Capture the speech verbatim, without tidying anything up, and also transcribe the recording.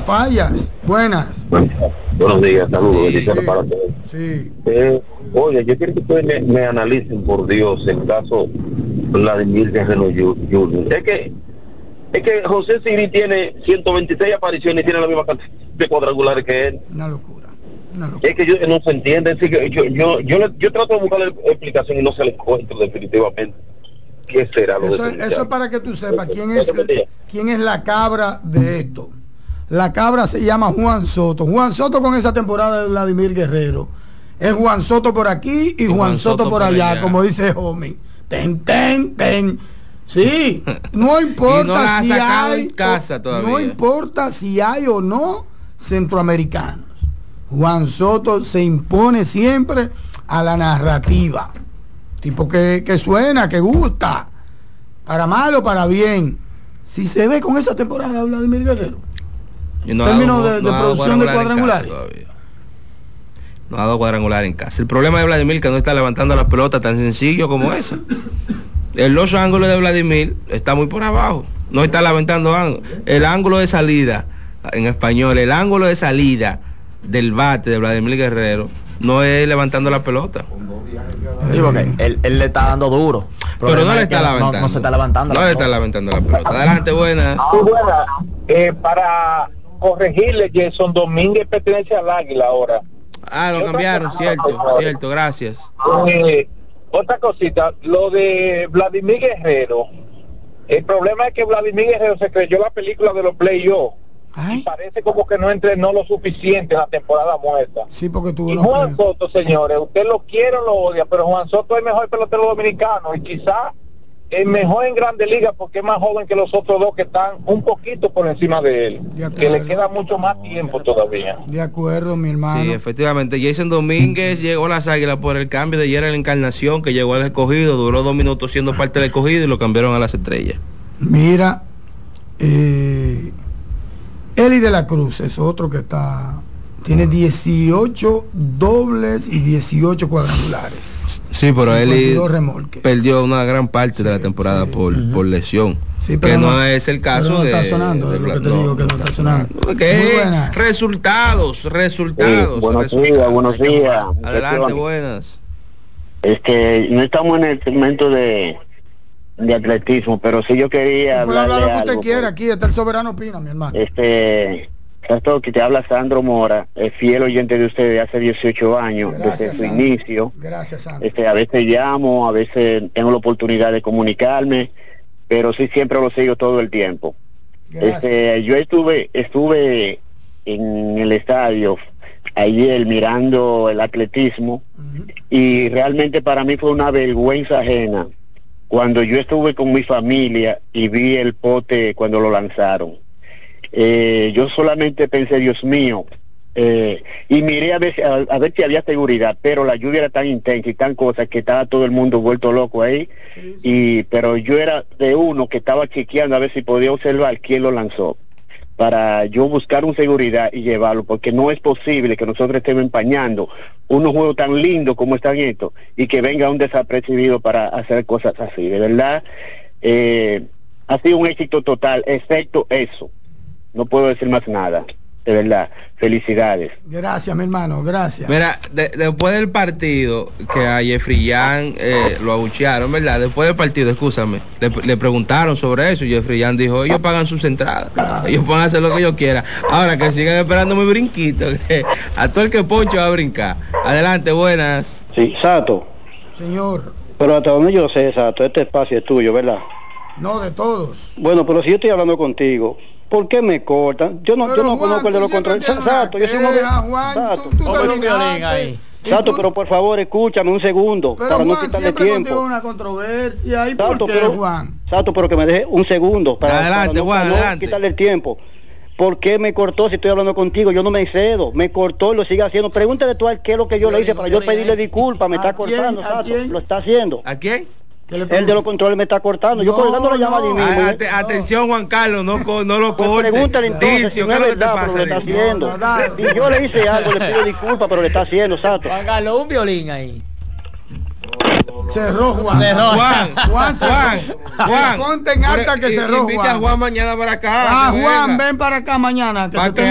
fallas. Buenas. Bueno, buenos días, saludos, Sí, bendiciones para todos. sí. Eh, oye, yo quiero que ustedes me, me analicen, por Dios, el caso Vladimir Guerrero junior Es que es que José Siri tiene ciento veintiséis apariciones y tiene la misma cantidad de cuadrangulares que él. Una locura. Una locura. Es que yo, no se entiende. Es que yo, yo, yo, yo, yo trato de buscar la explicación y no se la encuentro definitivamente. ¿Qué será lo Eso, de eso es para que tú sepas quién es, quién es la cabra de esto. La cabra se llama Juan Soto. Juan Soto con esa temporada de Vladimir Guerrero. Es Juan Soto por aquí y, y Juan, Juan Soto, Soto por allá, allá, como dice Homie. Ten, ten, ten. Sí, no importa no si hay casa todavía. No importa si hay o no centroamericanos. Juan Soto se impone siempre a la narrativa. Tipo que, que suena, que gusta. Para mal o para bien. Si se ve con esa temporada de Vladimir Guerrero. En no términos de, de, no de producción de cuadrangulares. No ha dado cuadrangular en casa. El problema de Vladimir que no está levantando la pelota tan sencillo como esa. En los ángulos de Vladimir está muy por abajo. No está levantando ángulos. El ángulo de salida, en español, el ángulo de salida del bate de Vladimir Guerrero no es levantando la pelota. Sí, porque él, él le está dando duro. Pero no le está levantando. No, no se está levantando. No le está levantando la pelota. Adelante, buenas. Muy buenas. Eh, para corregirle, Jason Domínguez pertenece al Águila ahora. Ah, lo cambiaron, cierto, cierto, gracias. Eh, otra cosita, lo de Vladimir Guerrero. El problema es que Vladimir Guerrero se creyó la película de los playoffs. Y parece como que no entrenó lo suficiente en la temporada muerta. Sí, porque tuvo y Juan Soto, señores, usted lo quiere o lo odia, pero Juan Soto es el mejor pelotero dominicano y quizá el mejor en Grandes Ligas porque es más joven que los otros dos que están un poquito por encima de él, de que le queda mucho más tiempo todavía. De acuerdo, mi hermano. Sí, efectivamente, Jason Domínguez llegó a las Águilas por el cambio de Gerald Encarnación, que llegó al Escogido, duró dos minutos siendo parte del Escogido y lo cambiaron a las Estrellas. Mira, eh, Eli de la Cruz es otro que está, tiene dieciocho dobles y dieciocho cuadrangulares. Sí, pero Eli remolques. perdió una gran parte sí, de la temporada sí, por, uh-huh. por lesión. Sí, pero que no, no es el caso no de... está sonando, de, de, de, de no, digo que no está sonando. Que resultados, resultados. Sí, buenos resultados. días, buenos días. Adelante, buenas. Este, no estamos en el segmento de... de atletismo, pero si yo quería hablar de lo que usted algo, quiera, aquí está el Soberano Opina, mi hermano. Este, esto que te habla Sandro Mora, es fiel oyente de usted de hace dieciocho años, gracias, desde su Sandro. inicio. Gracias, Sandro. Este, a veces llamo, a veces tengo la oportunidad de comunicarme, pero sí siempre lo sigo todo el tiempo. Gracias. Este, yo estuve, estuve en el estadio ayer mirando el atletismo uh-huh. y realmente para mí fue una vergüenza ajena cuando yo estuve con mi familia y vi el pote cuando lo lanzaron. Eh, yo solamente pensé, Dios mío, eh, y miré a ver, a, a ver si había seguridad, pero la lluvia era tan intensa y tan cosa que estaba todo el mundo vuelto loco ahí, sí, sí. y pero yo era de uno que estaba chequeando a ver si podía observar quién lo lanzó, para yo buscar un seguridad y llevarlo, porque no es posible que nosotros estemos empañando unos juegos tan lindos como están estos y que venga un desapercibido para hacer cosas así. De verdad, eh, ha sido un éxito total, excepto eso. No puedo decir más nada. De verdad, felicidades. Gracias, mi hermano, gracias. Mira, de, después del partido, que a Jeffrey Young eh, lo abuchearon, ¿verdad? Después del partido, escúchame, le, le preguntaron sobre eso y Jeffrey Young dijo, ellos pagan sus entradas, claro. ellos pueden hacer lo que ellos quieran. Ahora que sigan esperando mi brinquito, que a todo el que poncho va a brincar. Adelante, buenas. Sí, Sato. Señor. Pero hasta donde yo sé, Sato, este espacio es tuyo, ¿verdad? No, de todos. Bueno, pero si yo estoy hablando contigo, ¿por qué me cortan? Yo no, pero yo no Juan, conozco el de los controles. Exacto, yo soy un hombre. Exacto, tú, tú un violín ahí. Exacto, pero por favor, escúchame un segundo pero para Juan, no quitarle tiempo. Una controversia. ¿Y Exacto, por qué, pero, Juan? Exacto, pero que me deje un segundo para, adelante, para no, Juan, para no adelante. quitarle el tiempo. ¿Por qué me cortó si estoy hablando contigo? Yo no me cedo, me cortó y lo sigue haciendo. Pregúntale tú a él qué es lo que yo, yo le hice para yo pedirle disculpas. Me está cortando, Sato. Lo está haciendo. ¿A quién? El de los controles me está cortando. Yo no, colgando la llamada no. y mismo. At Atención, Juan Carlos, no, no lo pues cortes. Pregúntale entonces, Dicio, si ¿qué no es es lo que te verdad, pasa? pero lo está haciendo. No, no, no. Y yo le hice algo, le pido disculpas, pero le está haciendo, Sato. Juan Carlos, un violín ahí. Cerró Juan. Cerró. Juan, Juan, Juan, Juan. Ponte en alta que cerró Juan. Invita a Juan mañana para acá. Ah, Juan, ven para acá mañana. Que para que